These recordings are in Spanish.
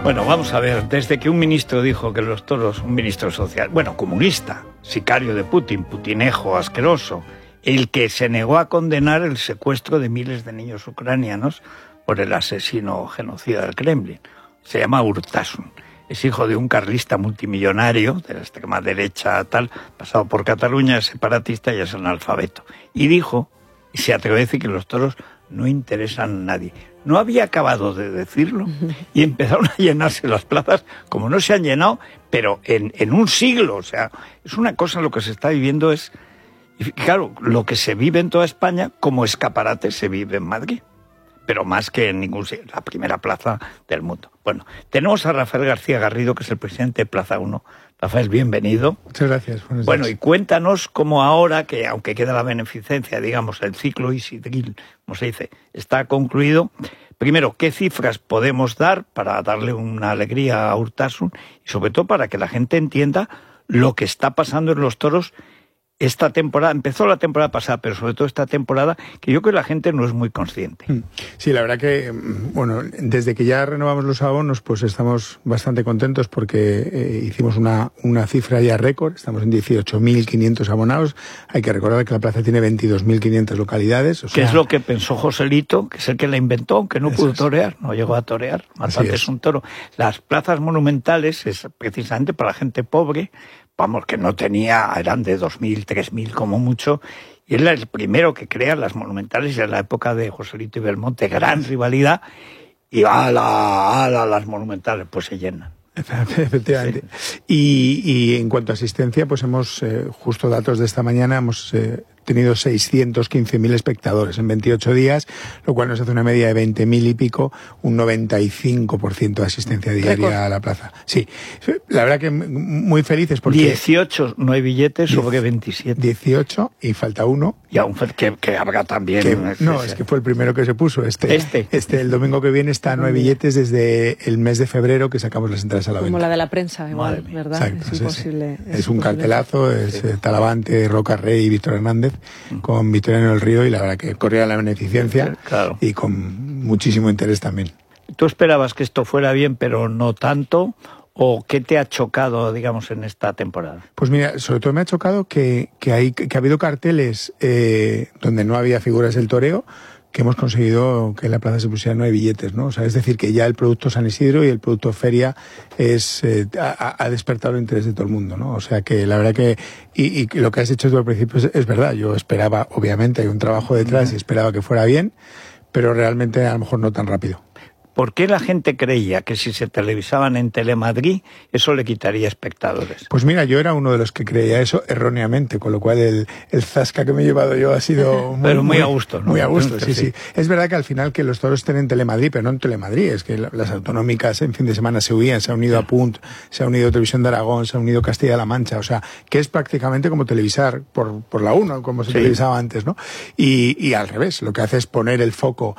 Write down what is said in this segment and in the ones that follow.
Bueno, vamos a ver, desde que un ministro dijo que los toros, un ministro social, bueno, comunista, sicario de Putin, putinejo, asqueroso, el que se negó a condenar el secuestro de miles de niños ucranianos por el asesino genocida del Kremlin. Se llama Urtasun. Es hijo de un carlista multimillonario, de la extrema derecha tal, pasado por Cataluña, es separatista y es analfabeto. Y dijo, y se atreve a decir que los toros no interesan a nadie. No había acabado de decirlo y empezaron a llenarse las plazas como no se han llenado, pero en un siglo. O sea, es una cosa, lo que se está viviendo es... Y claro, lo que se vive en toda España, como escaparate, se vive en Madrid. Pero más que en ningún sitio, la primera plaza del mundo. Bueno, tenemos a Rafael García Garrido, que es el presidente de Plaza 1. Rafael, bienvenido. Muchas gracias. Bueno, y cuéntanos cómo ahora, que aunque queda la beneficencia, digamos, el ciclo isidril, como se dice, está concluido. Primero, ¿qué cifras podemos dar para darle una alegría a Urtasun? Y sobre todo para que la gente entienda lo que está pasando en los toros esta temporada. Empezó la temporada pasada, pero sobre todo esta temporada, que yo creo que la gente no es muy consciente. Sí, la verdad que, bueno, desde que ya renovamos los abonos, pues estamos bastante contentos porque hicimos una cifra ya récord. Estamos en 18.500 abonados. Hay que recordar que la plaza tiene 22.500 localidades. ¿Qué es lo que pensó Joselito, que es el que la inventó, aunque no pudo torear, no llegó a torear? Matante es un toro. Las plazas monumentales es precisamente para la gente pobre, vamos, que no tenía, eran de 2.000, 3.000 como mucho, y él era el primero que crea las monumentales, y en la época de Joselito y Belmonte, gran rivalidad, y las monumentales, pues se llenan. Efectivamente. Sí. Y en cuanto a asistencia, pues hemos, justo datos de esta mañana, hemos tenido 615.000 espectadores en 28 días, lo cual nos hace una media de 20.000 y pico, un 95% de asistencia diaria a la plaza. Sí, la verdad que muy felices porque... 18 no hay billetes sobre 27. 18 y falta uno. Y aún que habrá también... Es que fue el primero que se puso. El domingo que viene está no hay billetes desde el mes de febrero que sacamos las entradas a la venta. Como la de la prensa, igual, ¿verdad? Exacto, es imposible. Sí. Es un cartelazo, es Talavante, Roca Rey y Víctor Hernández, con Victoriano del Río, y la verdad que corría la beneficencia, claro, y con muchísimo interés también. ¿Tú esperabas que esto fuera bien, pero no tanto? ¿O qué te ha chocado, digamos, en esta temporada? Pues mira, sobre todo me ha chocado que ha habido carteles donde no había figuras del toreo, que hemos conseguido que en la plaza se pusieran 9 billetes, ¿no? O sea, es decir, que ya el producto San Isidro y el producto Feria ha despertado el interés de todo el mundo, ¿no? O sea, que la verdad que... Y lo que has hecho tú al principio es verdad. Yo esperaba, obviamente, hay un trabajo detrás y esperaba que fuera bien, pero realmente a lo mejor no tan rápido. ¿Por qué la gente creía que si se televisaban en Telemadrid eso le quitaría espectadores? Pues mira, yo era uno de los que creía eso erróneamente, con lo cual el zasca que me he llevado yo ha sido muy a gusto, ¿no? Muy a gusto, sí. Es verdad que al final que los toros estén en Telemadrid, pero no en Telemadrid, es que las autonómicas en fin de semana se huían, se ha unido a Punt, se ha unido Televisión de Aragón, se ha unido Castilla-La Mancha, o sea, que es prácticamente como televisar por la 1, como se televisaba antes, ¿no? Y al revés, lo que hace es poner el foco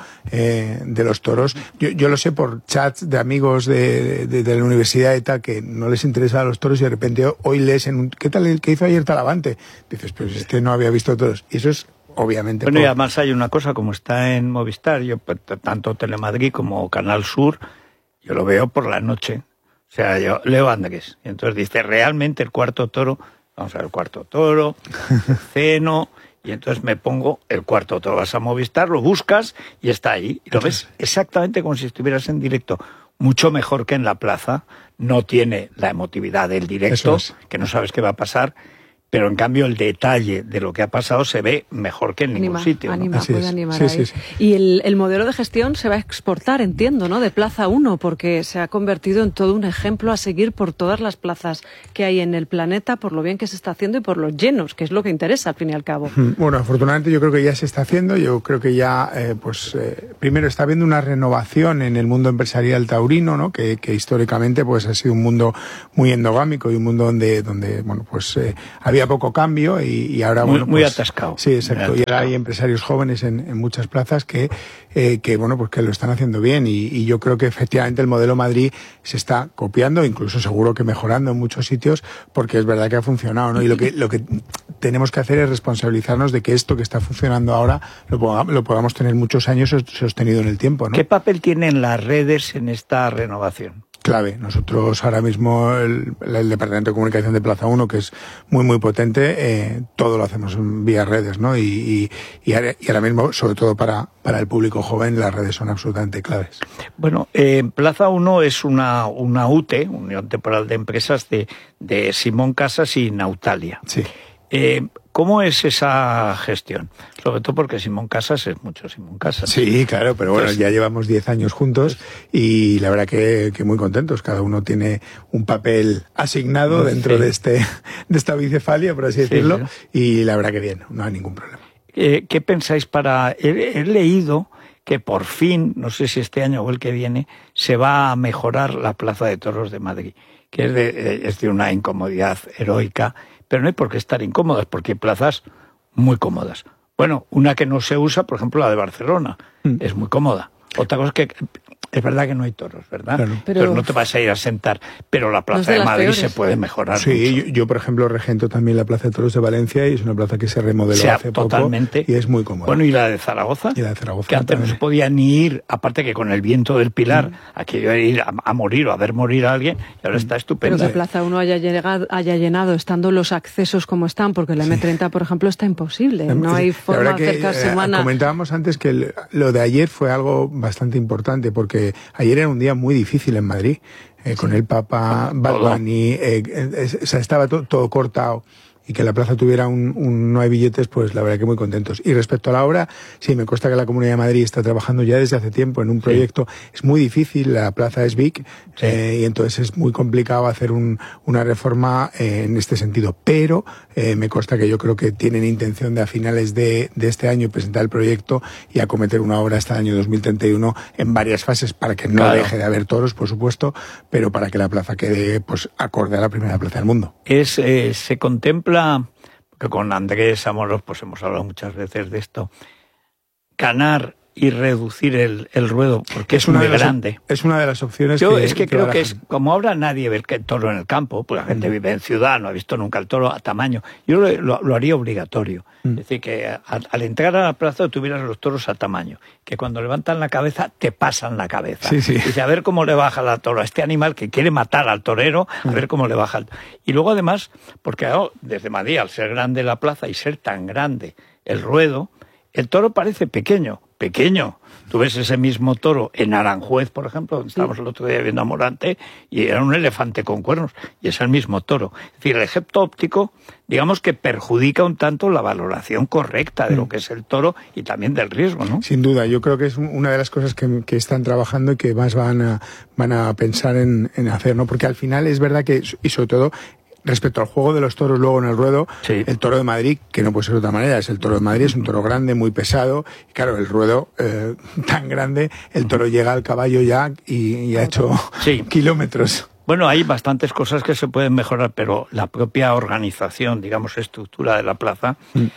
de los toros. Yo lo sé por chats de amigos de la universidad y tal, que no les interesa a los toros, y de repente hoy lees ¿qué tal el que hizo ayer Talavante? Dices, pues este no había visto toros. Y eso es obviamente... Bueno, y además hay una cosa, como está en Movistar, yo tanto Telemadrid como Canal Sur, yo lo veo por la noche. O sea, yo leo Andrés, y entonces dice, realmente el cuarto toro, vamos a ver el cuarto toro, ceno... Y entonces me pongo el cuarto toro, vas a Movistar, lo buscas y está ahí. Y lo ves exactamente como si estuvieras en directo. Mucho mejor que en la plaza. No tiene la emotividad del directo, que no sabes qué va a pasar. Pero en cambio el detalle de lo que ha pasado se ve mejor que en ningún sitio, ¿no? Puede animar ahí. Sí. Y el modelo de gestión se va a exportar, entiendo, ¿no? De Plaza 1, porque se ha convertido en todo un ejemplo a seguir por todas las plazas que hay en el planeta, por lo bien que se está haciendo y por los llenos, que es lo que interesa al fin y al cabo. Bueno, afortunadamente yo creo que ya se está haciendo. Yo creo que ya, primero está habiendo una renovación en el mundo empresarial taurino, ¿no? Que históricamente pues ha sido un mundo muy endogámico y un mundo donde bueno, pues había poco cambio y ahora muy atascado. Sí, exacto. Y ahora hay empresarios jóvenes en muchas plazas que bueno, pues que lo están haciendo bien, y yo creo que efectivamente el modelo Madrid se está copiando, incluso seguro que mejorando en muchos sitios, porque es verdad que ha funcionado, ¿no? Y lo que tenemos que hacer es responsabilizarnos de que esto que está funcionando ahora lo podamos tener muchos años sostenido en el tiempo, ¿no? ¿Qué papel tienen las redes en esta renovación? Clave. Nosotros ahora mismo, el Departamento de Comunicación de Plaza 1, que es muy, muy potente, todo lo hacemos vía redes, ¿no? Y ahora mismo, sobre todo para el público joven, las redes son absolutamente claves. Bueno, Plaza 1 es una UTE, Unión Temporal de Empresas, de Simón Casas y Nautalia. Sí. ¿Cómo es esa gestión? Sobre todo porque Simón Casas es mucho Simón Casas. Sí, claro, pero bueno, ya llevamos 10 años juntos y la verdad que muy contentos. Cada uno tiene un papel asignado dentro de esta bicefalia, por así decirlo, y la verdad que bien, no hay ningún problema. ¿Qué pensáis he leído que por fin, no sé si este año o el que viene, se va a mejorar la Plaza de Toros de Madrid, que es de una incomodidad heroica, pero no hay por qué estar incómodas, porque hay plazas muy cómodas. Bueno, una que no se usa, por ejemplo, la de Barcelona, es muy cómoda. Otra cosa es que es verdad que no hay toros, ¿verdad? Claro. Pero no te vas a ir a sentar. Pero la Plaza de Madrid se puede mejorar. Sí, yo, por ejemplo, regento también la Plaza de Toros de Valencia y es una plaza que se remodeló hace totalmente poco y es muy cómoda. Bueno, ¿y la de Zaragoza? Y la de Zaragoza que antes no se podía ni ir, aparte que con el viento del Pilar, aquello de ir a morir o a ver morir a alguien, y ahora está estupendo. Pero que Plaza 1 haya llenado, estando los accesos como están, porque la M30, por ejemplo, está imposible. No hay forma de acercarse humana. Comentábamos antes que lo de ayer fue algo bastante importante, porque ayer era un día muy difícil en Madrid, con el Papa, Bad Bunny, estaba todo cortado, y que la plaza tuviera no hay billetes, pues la verdad que muy contentos. Y respecto a la obra, sí, me consta que la Comunidad de Madrid está trabajando ya desde hace tiempo en un proyecto. Es muy difícil, la plaza es big, y entonces es muy complicado hacer una reforma en este sentido. Pero me consta que yo creo que tienen intención de a finales de este año presentar el proyecto y acometer una obra hasta el año 2031 en varias fases, para que no deje de haber toros, por supuesto, pero para que la plaza quede pues acorde a la primera plaza del mundo. Se contempla, que con Andrés Amorós pues hemos hablado muchas veces de esto, ganar y reducir el ruedo, porque es muy grande. Es una de las opciones. Yo creo que es, como ahora nadie ve el toro en el campo, pues la gente vive en ciudad, no ha visto nunca el toro a tamaño, yo lo haría obligatorio. Es decir, que al entrar a la plaza tuvieras los toros a tamaño, que cuando levantan la cabeza te pasan la cabeza. Sí. Dice, a ver cómo le baja la toro a este animal que quiere matar al torero, a ver cómo le baja. Y luego además, porque desde Madrid, al ser grande la plaza y ser tan grande el ruedo, el toro parece pequeño. Tú ves ese mismo toro en Aranjuez, por ejemplo, donde estábamos el otro día viendo a Morante, y era un elefante con cuernos, y es el mismo toro. Es decir, el efecto óptico, digamos que perjudica un tanto la valoración correcta de lo que es el toro y también del riesgo, ¿no? Sin duda, yo creo que es una de las cosas que están trabajando y que más van a pensar en hacer, ¿no? Porque al final es verdad que, y sobre todo, respecto al juego de los toros luego en el ruedo, el toro de Madrid, que no puede ser de otra manera, es el toro de Madrid, es un toro grande, muy pesado, y claro, el ruedo tan grande, el toro llega al caballo ya y ha hecho kilómetros. Bueno, hay bastantes cosas que se pueden mejorar, pero la propia organización, digamos, estructura de la plaza.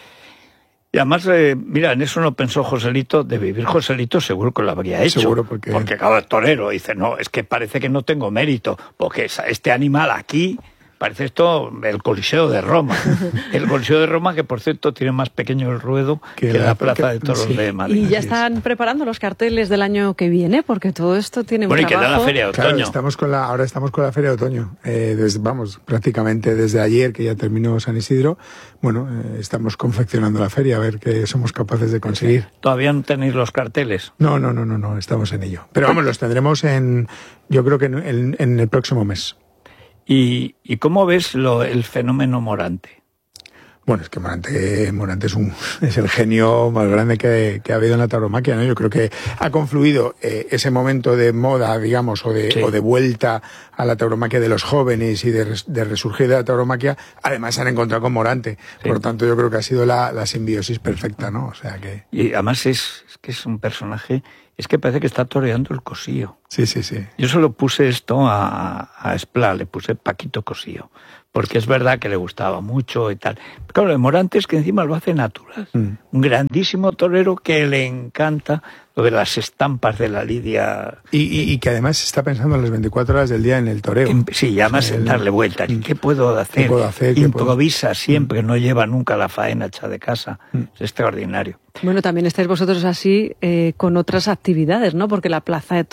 Y además, mira, en eso no pensó Joselito, de vivir Joselito seguro que lo habría hecho. Seguro, porque cada torero dice, no, es que parece que no tengo mérito, porque este animal aquí... Parece esto el Coliseo de Roma. El Coliseo de Roma, que por cierto tiene más pequeño el ruedo que la Plaza de Toros de Madrid. Y ya están preparando los carteles del año que viene, porque todo esto tiene un trabajo. Bueno, y queda la Feria de Otoño. Claro, ahora estamos con la Feria de Otoño. Prácticamente desde ayer, que ya terminó San Isidro, estamos confeccionando la feria, a ver qué somos capaces de conseguir. ¿Todavía no tenéis los carteles? No, estamos en ello. Pero los tendremos yo creo que en el próximo mes. ¿Y cómo ves el fenómeno Morante? Bueno, es que Morante es el genio más grande que ha habido en la tauromaquia, ¿no? Yo creo que ha confluido ese momento de moda, digamos, o de vuelta a la tauromaquia de los jóvenes y de resurgir de la tauromaquia. Además, se han encontrado con Morante. Sí. Por lo tanto, yo creo que ha sido la simbiosis perfecta, ¿no? O sea que... Y además es que es un personaje... Es que parece que está toreando el Cosío. Sí. Yo solo puse esto a Esplá, le puse Paquito Cosío, porque es verdad que le gustaba mucho y tal. Pero claro, de Morante es que encima lo hace natural. Un grandísimo torero que le encanta lo de las estampas de la lidia. Y que además está pensando en las 24 horas del día en el toreo. Sí, además en darle vueltas. ¿Qué puedo hacer? Improvisa siempre, no lleva nunca la faena hecha de casa. Es extraordinario. Bueno, también estáis vosotros así con otras actividades, ¿no? Porque la Plaza de Toros también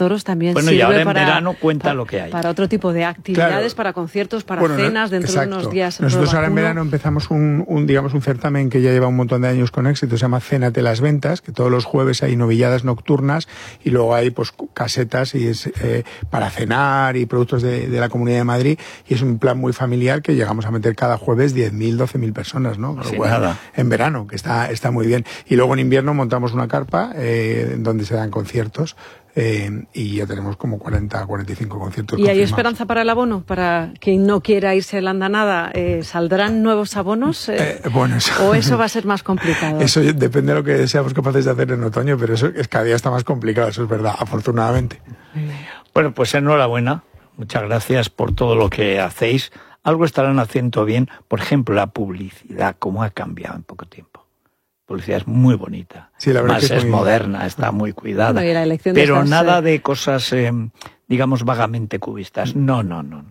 también bueno, sirve y ahora en para, verano cuenta lo que hay. Para otro tipo de actividades, Claro. para conciertos, para cenas, dentro exacto. de unos días. Nosotros ahora en verano empezamos un certamen que ya lleva un montón de años con éxito, se llama Cénate las Ventas, que todos los jueves hay novilladas nocturnas y luego hay pues casetas y es para cenar y productos de la Comunidad de Madrid, y es un plan muy familiar que llegamos a meter cada jueves 10.000, 12.000 personas, ¿no? Sin Bueno, nada. en verano, que está muy bien. Y luego en invierno montamos una carpa en donde se dan conciertos. Y ya tenemos como 40, 45 conciertos. ¿Y hay confirmados. esperanza para el abono? Para quien no quiera irse a la andanada, ¿saldrán nuevos abonos? Bueno, ¿O eso va a ser más complicado? Eso depende de lo que seamos capaces de hacer en otoño, pero eso es cada día está más complicado, eso es verdad, afortunadamente. Bueno, pues enhorabuena. Muchas gracias por todo lo que hacéis. Algo estarán haciendo bien. Por ejemplo, la publicidad, cómo ha cambiado en poco tiempo. La publicidad es muy bonita. Sí, la verdad más que es muy moderna, está muy cuidada. Bueno, y la elección de pero estas, nada de cosas, digamos, vagamente cubistas. No.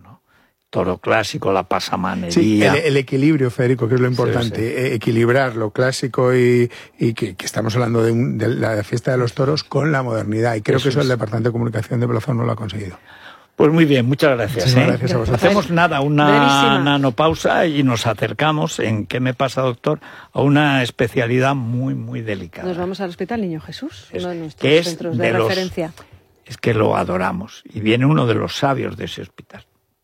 Toro clásico, la pasamanería. Sí, el equilibrio, Federico, que es lo importante. Sí. Equilibrar lo clásico y que estamos hablando de la fiesta de los toros con la modernidad. Y creo que eso el Departamento de Comunicación de Plaza no lo ha conseguido. Pues muy bien, muchas gracias. Muchísimas gracias a vosotros. Hacemos nada, una Brevísima. nanopausa y nos acercamos, en ¿Qué me pasa, doctor?, a una especialidad muy, muy delicada. Nos vamos al Hospital Niño Jesús, uno de nuestros que es centros de referencia. Es que lo adoramos y viene uno de los sabios de ese hospital.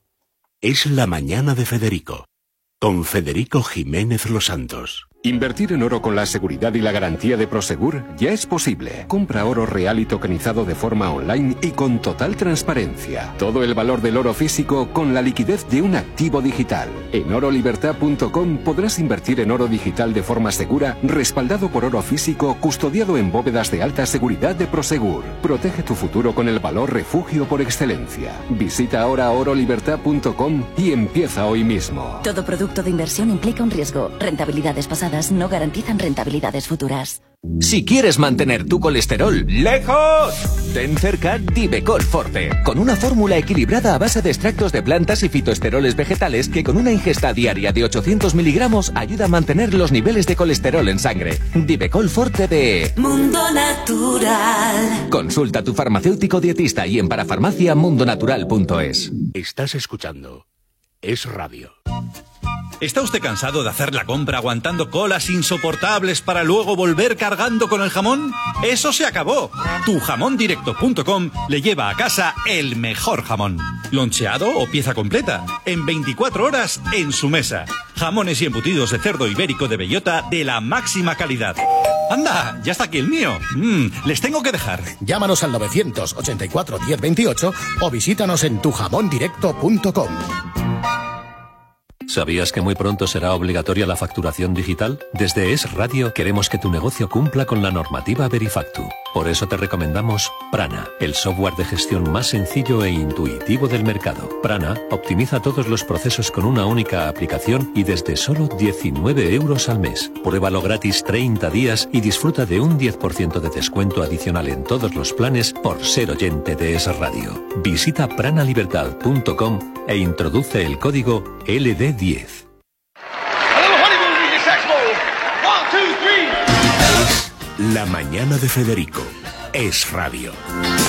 Es la mañana de Federico, con Federico Jiménez Los Santos. Invertir en oro con la seguridad y la garantía de Prosegur ya es posible. Compra oro real y tokenizado de forma online y con total transparencia. Todo el valor del oro físico con la liquidez de un activo digital. En orolibertad.com podrás invertir en oro digital de forma segura, respaldado por oro físico, custodiado en bóvedas de alta seguridad de Prosegur. Protege tu futuro con el valor refugio por excelencia. Visita ahora orolibertad.com y empieza hoy mismo. Todo producto de inversión implica un riesgo. Rentabilidades pasadas no garantizan rentabilidades futuras. Si quieres mantener tu colesterol lejos, ten cerca Divecol Forte, con una fórmula equilibrada a base de extractos de plantas y fitoesteroles vegetales que con una ingesta diaria de 800 miligramos ayuda a mantener los niveles de colesterol en sangre. Divecol Forte de Mundo Natural. Consulta a tu farmacéutico dietista y en parafarmacia.mundonatural.es. Estás escuchando Es Radio. ¿Está usted cansado de hacer la compra aguantando colas insoportables para luego volver cargando con el jamón? ¡Eso se acabó! Tujamondirecto.com le lleva a casa el mejor jamón. Loncheado o pieza completa. En 24 horas en su mesa. Jamones y embutidos de cerdo ibérico de bellota de la máxima calidad. ¡Anda! ¡Ya está aquí el mío! Les tengo que dejar. Llámanos al 984 1028 o visítanos en tujamondirecto.com. ¿Sabías que muy pronto será obligatoria la facturación digital? Desde Es Radio queremos que tu negocio cumpla con la normativa Verifactu. Por eso te recomendamos Prana, el software de gestión más sencillo e intuitivo del mercado. Prana optimiza todos los procesos con una única aplicación y desde solo 19 euros al mes. Pruébalo gratis 30 días y disfruta de un 10% de descuento adicional en todos los planes por ser oyente de Es Radio. Visita pranalibertad.com e introduce el código LD10. La mañana de Federico. Es Radio.